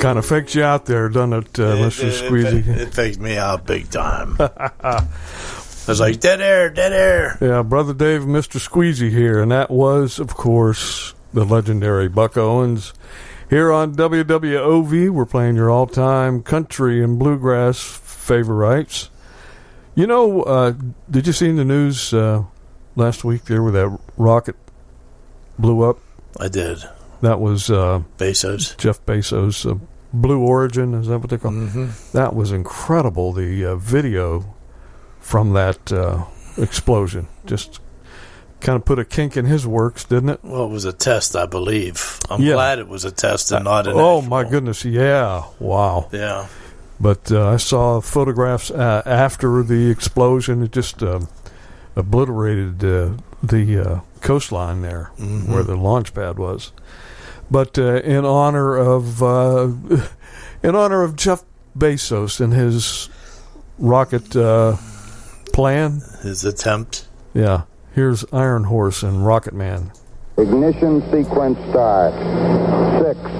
Kind of fakes you out there, doesn't it, Mr. Squeezy? It faked me out big time. I was like, dead air. Yeah, Brother Dave, Mr. Squeezy here. And that was, of course, the legendary Buck Owens. Here on WWOV, we're playing your all-time country and bluegrass favorites. You know, did you see in the news last week there where that rocket blew up? I did. That was Bezos. Jeff Bezos, Blue Origin, is that what they call it? Mm-hmm. That was incredible, the video from that explosion. Just kind of put a kink in his works, didn't it? Well, it was a test, I believe. I'm glad it was a test and not an Oh, actual. my goodness, yeah. Wow. Yeah. But I saw photographs after the explosion. It just obliterated the coastline there, where the launch pad was. But in honor of Jeff Bezos and his rocket plan, his attempt. Yeah, here's Iron Horse and Rocket Man. Ignition sequence start. 6,